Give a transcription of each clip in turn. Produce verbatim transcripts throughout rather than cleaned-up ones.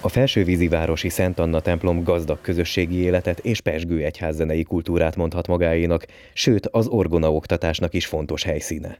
A Felsővízivárosi Szent Anna templom gazdag közösségi életet és pezsgő egyházzenei kultúrát mondhat magáénak, sőt az orgonaoktatásnak is fontos helyszíne.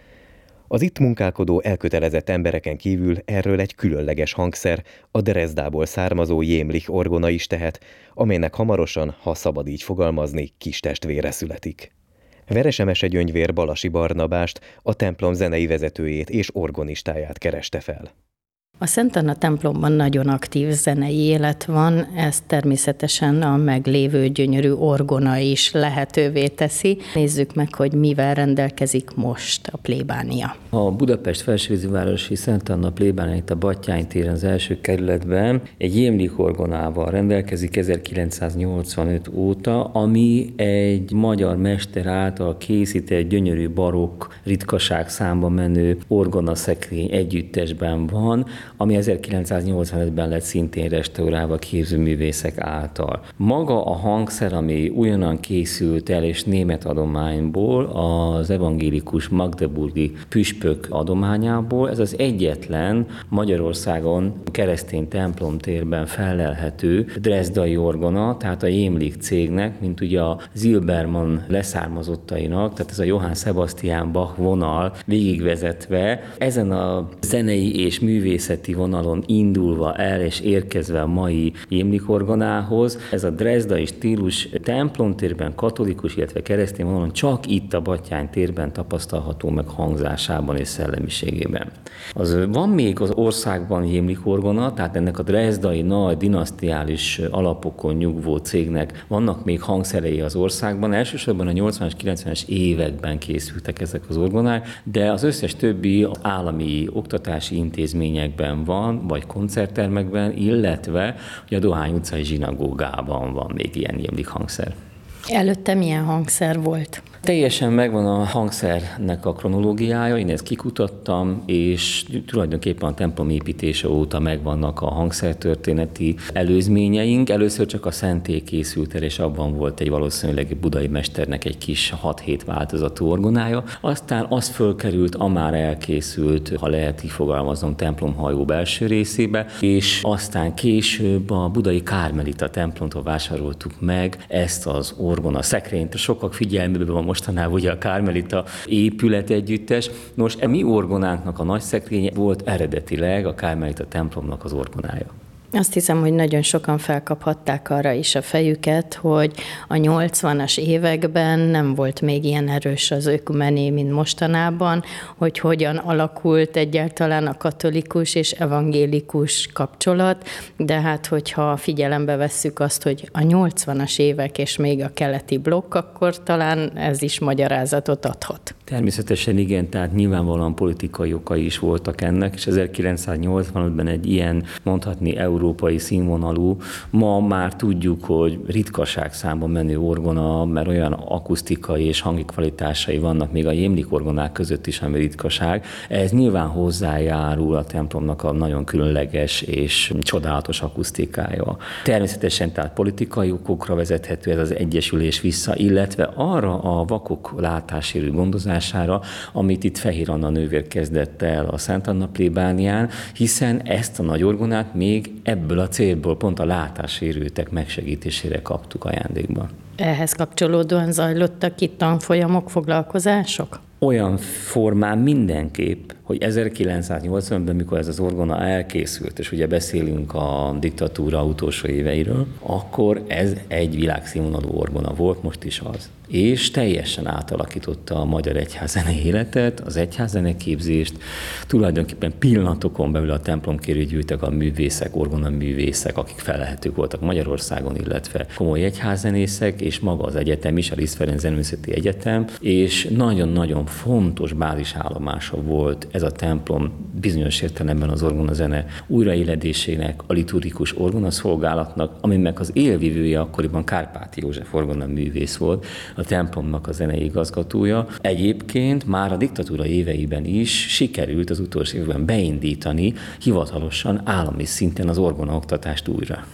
Az itt munkálkodó elkötelezett embereken kívül erről egy különleges hangszer, a Drezdából származó Jémlich orgona is tehet, amelynek hamarosan, ha szabad így fogalmazni, kistestvére születik. Veresemese Gyöngyvér Balasi Barnabást, a templom zenei vezetőjét és orgonistáját kereste fel. A Szent Anna templomban nagyon aktív zenei élet van, ez természetesen a meglévő gyönyörű orgona is lehetővé teszi. Nézzük meg, hogy mivel rendelkezik most a plébánia. A Budapest Felsővízivárosi Szent Anna plébánia itt a Batthyány téren az első kerületben egy Jémlich orgonával rendelkezik ezerkilencszáznyolcvanöt óta, ami egy magyar mester által készített gyönyörű barokk, ritkaság számba menő orgonaszekrény együttesben van, ami ezerkilencszáznyolcvanötben lett szintén restaurálva képzőművészek által. Maga a hangszer, ami újonnan készült el és német adományból, az evangélikus magdeburgi püspök adományából, ez az egyetlen Magyarországon keresztény templomtérben fellelhető drezdai orgona, tehát a Jémlich cégnek, mint ugye a Zilbermann leszármazottainak, tehát ez a Johann Sebastian Bach vonal végigvezetve, ezen a zenei és művészeti vonalon indulva el és érkezve a mai Jémlich orgonához, ez a drezdai stílus templomtérben, katolikus, illetve keresztény vonalon csak itt a Batthyány térben tapasztalható meg hangzásában és szellemiségében. Az van még az országban Jémlich orgona, tehát ennek a drezdai nagy dinasztiális alapokon nyugvó cégnek vannak még hangszerei az országban, elsősorban a nyolcvanas, kilencvenes években készültek ezek az orgonák, de az összes többi állami oktatási intézményekben van, vagy koncerttermekben, illetve a Dohány utcai zsinagógában van még ilyen Jémlich hangszer. Előtte milyen hangszer volt? Teljesen megvan a hangszernek a kronológiája, én ezt kikutattam, és tulajdonképpen a templom építése óta megvannak a hangszertörténeti előzményeink. Először csak a szentély készült el, és abban volt egy valószínűleg budai mesternek egy kis hat-hét változatú orgonája. Aztán az fölkerült a már elkészült, ha lehet így fogalmaznom, templomhajó belső részébe, és aztán később a budai Kármelita templomtól vásároltuk meg ezt az orgona szekrényt. Sokak figyelmében van mostanában ugye a Kármelita épület együttes. Nos, e mi orgonánknak a nagy szekrénye volt eredetileg a Kármelita templomnak az orgonája. Azt hiszem, hogy nagyon sokan felkaphatták arra is a fejüket, hogy a nyolcvanas években nem volt még ilyen erős az ökumené, mint mostanában, hogy hogyan alakult egyáltalán a katolikus és evangélikus kapcsolat, de hát hogyha figyelembe vesszük azt, hogy a nyolcvanas évek és még a keleti blokk, akkor talán ez is magyarázatot adhat. Természetesen igen, tehát nyilvánvalóan politikai okai is voltak ennek, és ezerkilencszáznyolcvanötben egy ilyen, mondhatni európai színvonalú, ma már tudjuk, hogy ritkaság számban menő orgona, mert olyan akusztikai és hangi kvalitásai vannak még a Jémlich orgonák között is, ami ritkaság. Ez nyilván hozzájárul a templomnak a nagyon különleges és csodálatos akusztikája. Természetesen tehát politikai okokra vezethető ez az egyesülés vissza, illetve arra a vakok látássérű gondozás, amit itt Fehér Anna nővér kezdett el a Szent Anna plébánián, hiszen ezt a nagy orgonát még ebből a célból, pont a látássérültek megsegítésére kaptuk ajándékban. Ehhez kapcsolódóan zajlottak itt tanfolyamok, foglalkozások? Olyan formán mindenképp, hogy ezerkilencszáznyolcvanben, mikor ez az orgona elkészült, és ugye beszélünk a diktatúra utolsó éveiről, akkor ez egy világszínvonalú orgona volt, most is az. És teljesen átalakította a magyar egyházzenei életet, az egyházzeneképzést, tulajdonképpen pillanatokon belül a templomkérő gyűltek a művészek, orgonaművészek, akik felelhetők voltak Magyarországon, illetve komoly egyházzenészek, és maga az egyetem is, a Liszt Ferenc Zeneművészeti Egyetem, és nagyon-nagyon fontos bázisállomása volt ez a templom bizonyos értelemben az orgonazene újraéledésének, a liturgikus orgonaszolgálatnak, aminek az élvivője akkoriban Kárpáti József orgonaművész volt, a templomnak a zenei igazgatója. Egyébként már a diktatúra éveiben is sikerült az utolsó évben beindítani hivatalosan állami szinten az orgonaoktatást újra.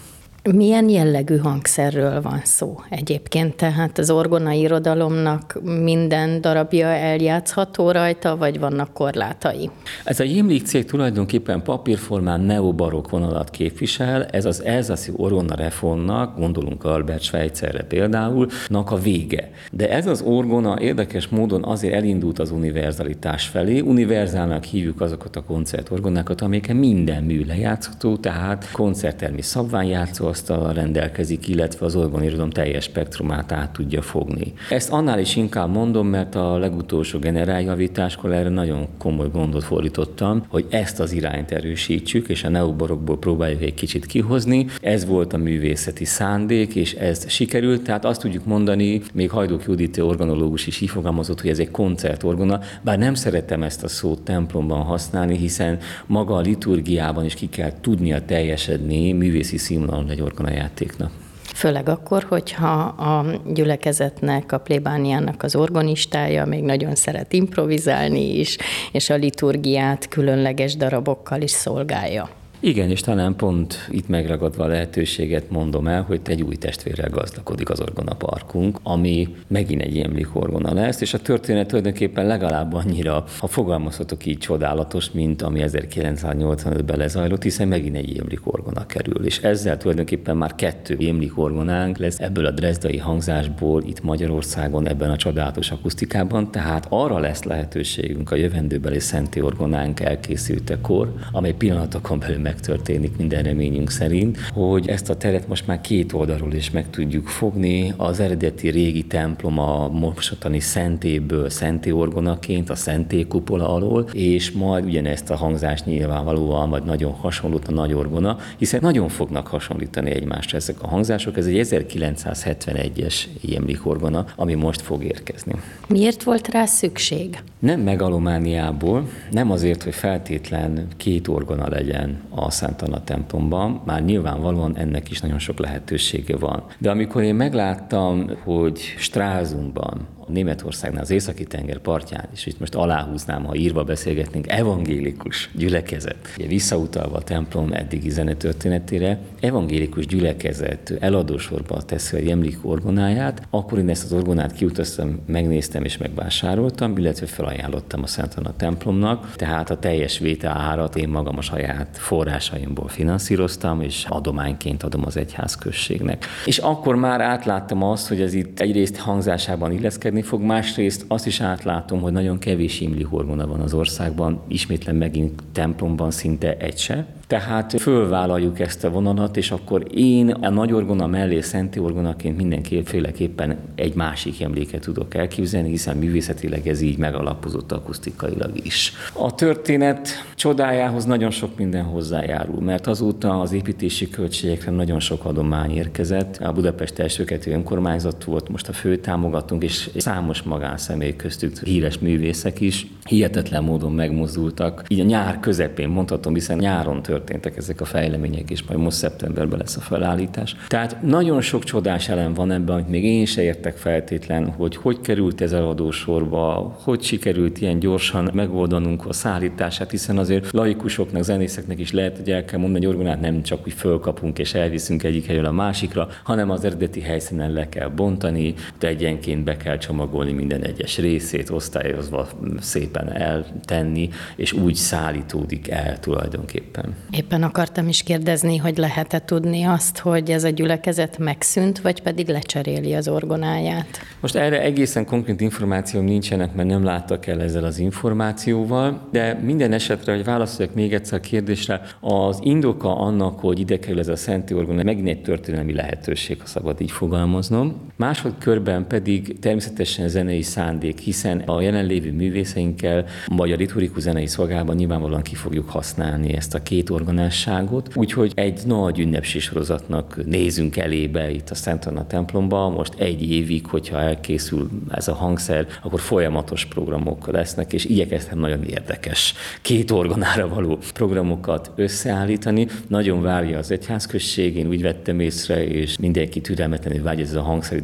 Milyen jellegű hangszerről van szó egyébként? Tehát az orgona irodalomnak minden darabja eljátszható rajta, vagy vannak korlátai? Ez a Jimlik cég tulajdonképpen papírformán neobarokk vonalat képvisel, ez az elzászi orgona reformnak, gondolunk Albert Schweitzerre például, nak a vége. De ez az orgona érdekes módon azért elindult az univerzalitás felé. Univerzálnak hívjuk azokat a koncertorgonákat, amelyeken minden mű lejátszható, tehát koncerttermi szabványjátszóasztallal rendelkezik, illetve az orgonirodalom teljes spektrumát át tudja fogni. Ezt annál is inkább mondom, mert a legutolsó generáljavításkor erre nagyon komoly gondot fordítottam, hogy ezt az irányt erősítsük, és a neobarokból próbáljuk egy kicsit kihozni. Ez volt a művészeti szándék, és ez sikerült, tehát azt tudjuk mondani, még Hajduk Judit orgonológus is így fogalmazott, hogy ez egy koncertorgona, bár nem szeretem ezt a szót templomban használni, hiszen maga a liturgiában is ki kell tudnia teljesedni művészi színvonalon egy orgonajátéknak. Főleg akkor, hogyha a gyülekezetnek, a plébániának az orgonistája még nagyon szeret improvizálni is, és a liturgiát különleges darabokkal is szolgálja. Igen, és talán pont itt megragadva a lehetőséget mondom el, hogy egy új testvérrel gazdagodik az orgonaparkunk, ami megint egy Jimlik orgona lesz, és a történet tulajdonképpen legalább annyira, ha fogalmazhatok így, csodálatos, mint ami ezerkilencszáznyolcvanötben lezajlott, hiszen megint egy Jimlik orgona kerül. És ezzel tulajdonképpen már kettő Jimlik orgonánk lesz ebből a drezdai hangzásból itt Magyarországon, ebben a csodálatos akusztikában, tehát arra lesz lehetőségünk a jövendőbeli szenti orgonánk elkészültekor, amely pillanatokon belül megtörténik minden reményünk szerint, hogy ezt a teret most már két oldalról is meg tudjuk fogni. Az eredeti régi templom a mostani szentéből szenté orgonaként, a szenté kupola alól, és majd ugyanezt a hangzást nyilvánvalóan, vagy nagyon hasonlót a nagy orgona, hiszen nagyon fognak hasonlítani egymásra ezek a hangzások. Ez egy ezerkilencszázhetvenegyes Jimlik orgona, ami most fog érkezni. Miért volt rá szükség? Nem megalomániából, nem azért, hogy feltétlen két orgona legyen a Szent Anna templomban, már nyilvánvalóan ennek is nagyon sok lehetősége van. De amikor én megláttam, hogy Stralsundban, Németországnál, az északi tenger partján, és itt most aláhúznám, ha írva beszélgetnénk, evangélikus gyülekezet. Ugye visszautalva a templom eddigi zenetörténetére, evangélikus gyülekezet eladósorba teszi a Jimlik orgonáját, akkor én ezt az orgonát kiutaztam, megnéztem és megvásároltam, illetve felajánlottam a Szent Anna templomnak, tehát a teljes vétel árat én magam a saját forrásaimból finanszíroztam, és adományként adom az egyházközségnek. És akkor már átláttam azt, hogy ez itt egyrészt hangzásában illeszkedik, fog, másrészt azt is átlátom, hogy nagyon kevés Jimlik orgona van az országban, ismétlen megint templomban szinte egy se. Tehát fölvállaljuk ezt a vonalat, és akkor én a nagy orgona mellé szenti orgonaként mindenféleképpen egy másik emléket tudok elképzelni, hiszen művészetileg ez így megalapozott akusztikailag is. A történet csodájához nagyon sok minden hozzájárul, mert azóta az építési költségekre nagyon sok adomány érkezett. A Budapest elsőkerületi önkormányzat volt most a fő támogatónk, és számos magánszemély köztük híres művészek is hihetetlen módon megmozdultak. Így a nyár közepén mondhatom, hiszen nyáron történtek ezek a fejlemények, és majd most szeptemberben lesz a felállítás. Tehát nagyon sok csodás elem van ebben, amit még én se értek feltétlen, hogy hogy került ez eladósorba, hogy sikerült ilyen gyorsan megoldanunk a szállítását, hiszen azért laikusoknak, zenészeknek is lehet, hogy el kell mondani, hogy orgonát nem csak úgy fölkapunk és elviszünk egyik helyről a másikra, hanem az eredeti helyszínen le kell bontani, de egyenként be kell csomagolni minden egyes részét, osztályozva szépen eltenni, és úgy szállítódik el tulajdonképpen. Éppen akartam is kérdezni, hogy lehet-e tudni azt, hogy ez a gyülekezet megszűnt, vagy pedig lecseréli az orgonáját? Most erre egészen konkrét információm nincsenek, mert nem láttak el ezzel az információval, de minden esetre, hogy válaszoljak még egyszer a kérdésre, az indoka annak, hogy ide kerül ez a szenti orgona, megint egy történelmi lehetőség, ha szabad így fogalmaznom. Másodkörben pedig természetesen zenei szándék, hiszen a jelenlévő művészeinkkel, vagy a liturgikus zenei szolgálatban nyilvánvalóan ki fogjuk használni ezt a két orgonásságot, úgyhogy egy nagy ünnepség sorozatnak nézünk elébe itt a Szent Anna templomba. Most egy évig, hogyha elkészül ez a hangszer, akkor folyamatos programok lesznek, és igyekeztem nagyon érdekes két orgonára való programokat összeállítani. Nagyon várja az egyházközség, én úgy vettem észre, és mindenki türelmetlenül vágy, ez a hangszer ide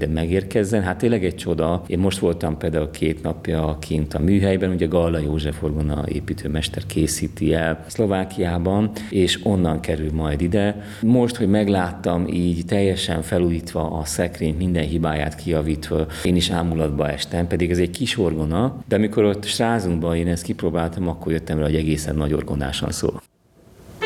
ide megérkezzen. Hát tényleg egy csoda. Én most voltam például két napja kint a műhelyben, ugye Galla József orgona építőmester készíti el Szlovákiában, és onnan kerül majd ide. Most, hogy megláttam így teljesen felújítva a szekrényt, minden hibáját kijavítva, én is ámulatba estem, pedig ez egy kis orgona, de amikor ott Strázunkban én ezt kipróbáltam, akkor jöttem rá, hogy egészen nagy orgonásan szól.